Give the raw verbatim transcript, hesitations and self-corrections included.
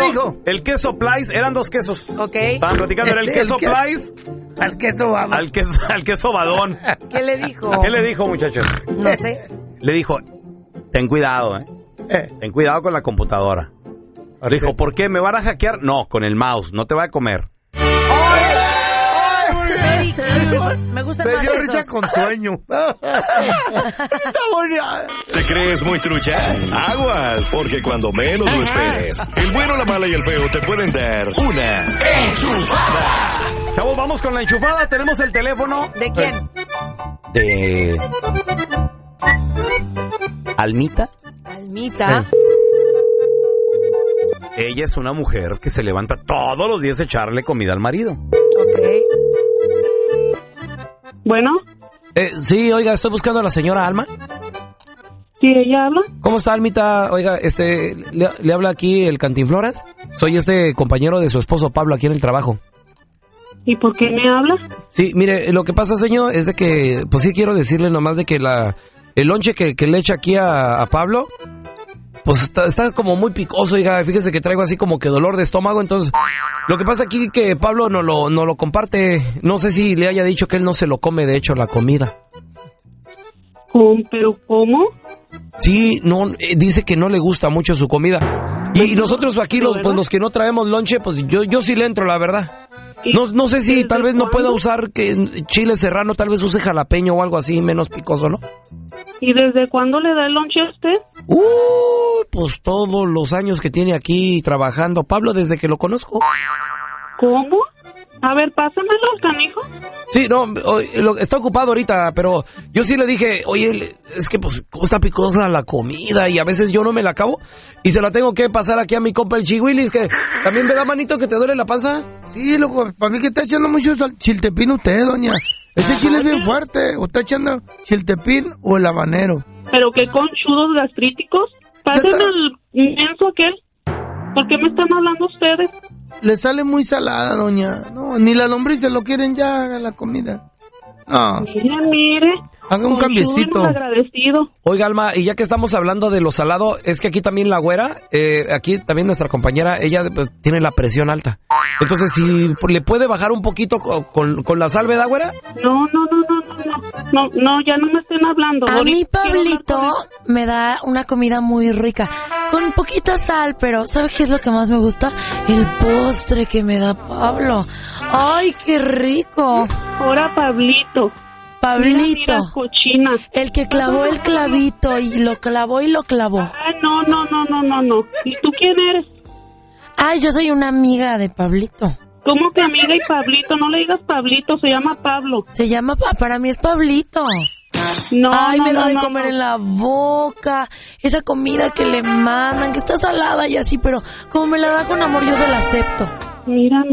dijo? El queso Plais, eran dos quesos. Ok. Estaban platicando, era el queso ¿El qué? Plais Al queso vamos. al queso, al queso Badón. ¿Qué le dijo? ¿Qué le dijo, muchachos? No sé. Le dijo, ten cuidado, eh. Eh, Ten cuidado con la computadora. Le dijo, ¿por qué? ¿Me van a hackear? No, con el mouse, no te va a comer. Very cute. Me gustan me más dio risa esos. con sueño. Está bonita. ¿Te crees muy trucha? Aguas, porque cuando menos lo esperes, el bueno, la mala y el feo te pueden dar una enchufada. Chavos, vamos con la enchufada. Tenemos el teléfono. ¿De quién? De... Almita. Almita. Ella es una mujer que se levanta todos los días a echarle comida al marido. Ok. Bueno, Eh, sí, oiga, estoy buscando a la señora Alma. ¿sí ella habla? ¿Cómo está, Almita? Oiga, este, le, le habla aquí el Cantinfloras. Soy este compañero de su esposo Pablo aquí en el trabajo. ¿Y por qué me habla? Sí, mire, lo que pasa, señor, es de que, pues sí quiero decirle nomás de que la, el lonche que, que le echa aquí a, a Pablo, pues está, está como muy picoso, oiga, fíjese que traigo así como que dolor de estómago, entonces, lo que pasa aquí es que Pablo no lo, no lo comparte, no sé si le haya dicho que él no se lo come, de hecho, la comida. ¿Cómo? ¿Pero cómo? Sí, no, eh, dice que no le gusta mucho su comida. Y, y nosotros aquí, los, pues los que no traemos lonche, pues yo, yo sí le entro, la verdad. No, no sé si tal vez no pueda usar que chile serrano, tal vez use jalapeño o algo así, menos picoso, ¿no? ¿Y desde cuándo le da el lonche a usted? Uh, pues todos los años que tiene aquí trabajando. Pablo, desde que lo conozco. ¿Cómo? A ver, pásamelo, canijo. Sí, no, o- lo- está ocupado ahorita, pero yo sí le dije, oye, le- es que pues, ¿cómo está picosa la comida? Y a veces yo no me la acabo y se la tengo que pasar aquí a mi compa el Chihuilis, que también me da manito que te duele la panza. Sí, loco, para mí que está echando mucho sal- chiltepín usted, doña. Este chile es bien fuerte. ¿O está echando chiltepín o el habanero? ¿Pero qué conchudos gastríticos? Pásenme está- al inmenso aquel. ¿Por qué me están hablando ustedes? Le sale muy salada, doña. No, ni las lombrices lo quieren ya, haga la comida. No, Mire, mire. haga un conchudo y cambiecito. malagradecido. Oiga, Alma, y ya que estamos hablando de lo salado, es que aquí también la güera, eh, aquí también nuestra compañera, ella pues, tiene la presión alta. Entonces, si le puede bajar un poquito co- con, con la salve, ¿da, güera? No, no, no, no, no, no, no, no, ya no me estén hablando. A Ahorita mí, quiero hablar Pablito, con él. me da una comida muy rica, con poquita sal, pero ¿sabe qué es lo que más me gusta? El postre que me da Pablo. ¡Ay, qué rico! Ahora, Pablito. Pablito, Mira, mira, cochina. el que clavó el clavito y lo clavó y lo clavó. Ah, no, no, no, no, no, no. ¿Y tú quién eres? Ay, yo soy una amiga de Pablito. ¿Cómo que amiga y Pablito? No le digas Pablito, se llama Pablo. Se llama, pa- para mí es Pablito. No, Ay, no, me da no, de no, comer no. en la boca. Esa comida que le mandan, que está salada y así, pero como me la da con amor, yo se la acepto. Mira,